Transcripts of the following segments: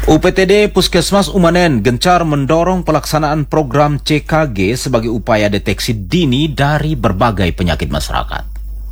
UPTD Puskesmas Umanen gencar mendorong pelaksanaan program CKG sebagai upaya deteksi dini dari berbagai penyakit masyarakat.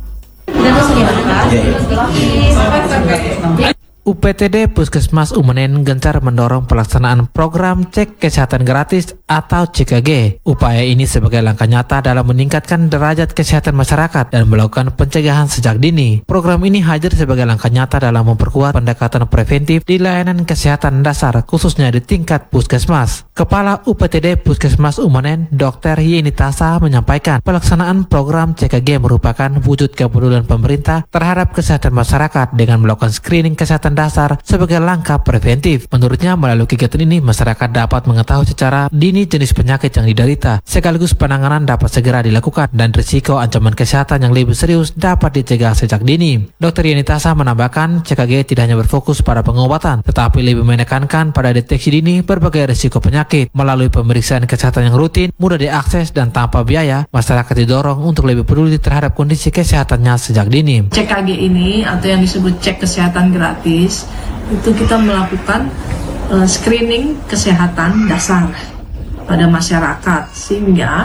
UPTD Puskesmas Umanen gencar mendorong pelaksanaan program cek kesehatan gratis atau CKG. Upaya ini sebagai langkah nyata dalam meningkatkan derajat kesehatan masyarakat dan melakukan pencegahan sejak dini. Program ini hadir sebagai langkah nyata dalam memperkuat pendekatan preventif di layanan kesehatan dasar, khususnya di tingkat puskesmas. Kepala UPTD Puskesmas Umanen, Dr. Yeni Tasa menyampaikan pelaksanaan program CKG merupakan wujud kepedulian pemerintah terhadap kesehatan masyarakat dengan melakukan screening kesehatan dasar sebagai langkah preventif. Menurutnya, melalui kegiatan ini masyarakat dapat mengetahui secara dini jenis penyakit yang diderita, sekaligus penanganan dapat segera dilakukan dan risiko ancaman kesehatan yang lebih serius dapat dicegah sejak dini. Dr. Yeni Tasa menambahkan, CKG tidak hanya berfokus pada pengobatan, tetapi lebih menekankan pada deteksi dini berbagai risiko penyakit. Melalui pemeriksaan kesehatan yang rutin, mudah diakses dan tanpa biaya, masyarakat didorong untuk lebih peduli terhadap kondisi kesehatannya sejak dini. CKG ini atau yang disebut cek kesehatan gratis itu kita melakukan screening kesehatan dasar pada masyarakat sehingga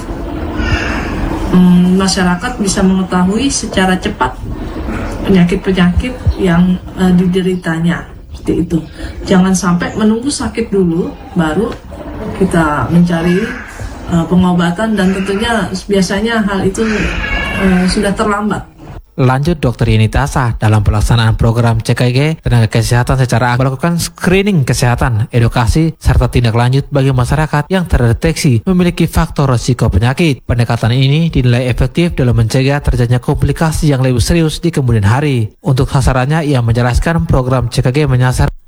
masyarakat bisa mengetahui secara cepat penyakit-penyakit yang dideritanya. Seperti itu. Jangan sampai menunggu sakit dulu baru kita mencari pengobatan dan tentunya biasanya hal itu sudah terlambat. Lanjut Dr. Yeni Tasa, dalam pelaksanaan program CKG, tenaga kesehatan secara melakukan screening kesehatan, edukasi, serta tindak lanjut bagi masyarakat yang terdeteksi memiliki faktor risiko penyakit. Pendekatan ini dinilai efektif dalam mencegah terjadinya komplikasi yang lebih serius di kemudian hari. Untuk sasarannya, ia menjelaskan program CKG menyasar